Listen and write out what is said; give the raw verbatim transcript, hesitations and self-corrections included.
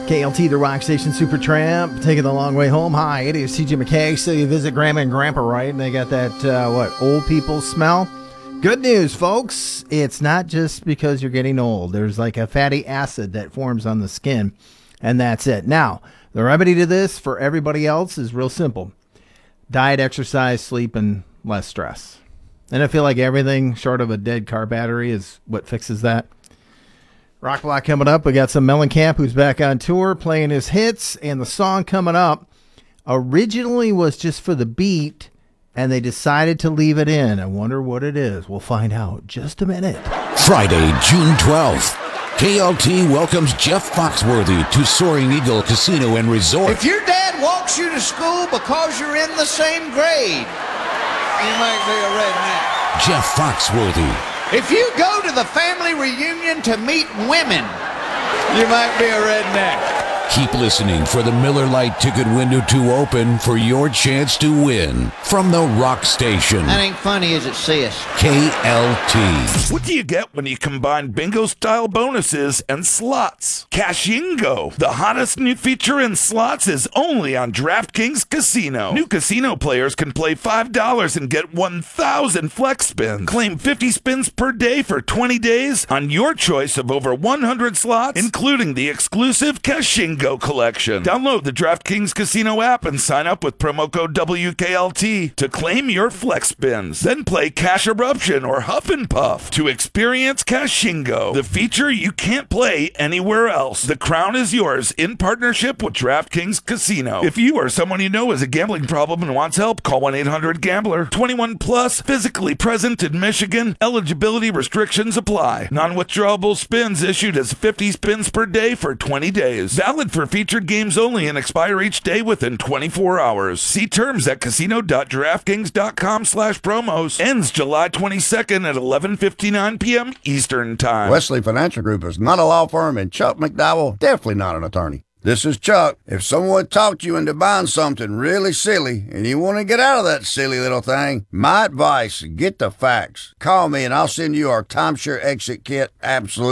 K L T, the Rock Station Supertramp, taking the long way home. Hi, it is T J McKay. So you visit Grandma and Grandpa, right? And they got that, uh, what, old people smell? Good news, folks. It's not just because you're getting old. There's like a fatty acid that forms on the skin, and that's it. Now, the remedy to this for everybody else is real simple. Diet, exercise, sleep, and less stress. And I feel like everything short of a dead car battery is what fixes that. Rock Block coming up. We got some Mellencamp, who's back on tour playing his hits, and the song coming up originally was just for the beat, and they decided to leave it in. I wonder what it is. We'll find out just a minute. Friday, June twelfth. K L T welcomes Jeff Foxworthy to Soaring Eagle Casino and Resort. If your dad walks you to school because you're in the same grade, you might be a redneck. Jeff Foxworthy. If you go to the family reunion to meet women, you might be a redneck. Keep listening for the Miller Lite ticket window to open for your chance to win from the Rock Station. That ain't funny, is it, sis? K L T. What do you get when you combine bingo-style bonuses and slots? Cashingo, the hottest new feature in slots, is only on DraftKings Casino. New casino players can play five dollars and get one thousand flex spins. Claim fifty spins per day for twenty days on your choice of over one hundred slots, including the exclusive Cashingo collection. Download the DraftKings Casino app and sign up with promo code W K L T to claim your flex spins. Then play Cash Eruption or Huff and Puff to experience Cashingo, the feature you can't play anywhere else. The crown is yours in partnership with DraftKings Casino. If you or someone you know has a gambling problem and wants help, call one eight hundred gambler. twenty-one plus, physically present in Michigan. Eligibility restrictions apply. Non-withdrawable spins issued as fifty spins per day for twenty days. Valid for featured games only and expire each day within twenty-four hours. See terms at casino.draftkings.com slash promos. Ends July twenty-second at eleven fifty-nine p.m. Eastern Time. Wesley Financial Group is not a law firm, and Chuck McDowell definitely not an attorney. This is Chuck. If someone talked you into buying something really silly and you want to get out of that silly little thing, my advice, get the facts. Call me and I'll send you our timeshare exit kit absolutely